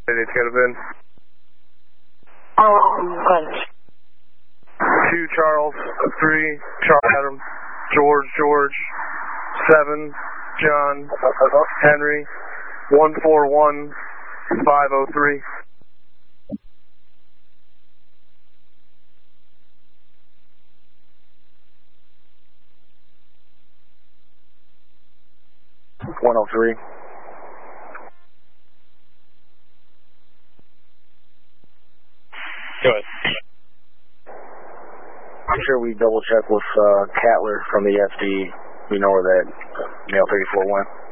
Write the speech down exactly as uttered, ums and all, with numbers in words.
It could have been. Oh, two Charles, three Charles Adam, George George, seven John Henry, one four one five oh three. one oh three. Go ahead. I'm sure we double check with uh, Catler from the F D. We know where that male thirty-four went.